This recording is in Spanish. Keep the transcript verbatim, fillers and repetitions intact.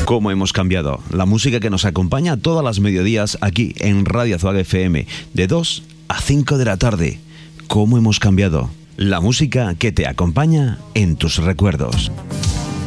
Cómo hemos cambiado. La música que nos acompaña todas las mediodías aquí en Radio Azuaga F M, de dos a cinco de la tarde. Cómo hemos cambiado. La música que te acompaña en tus recuerdos.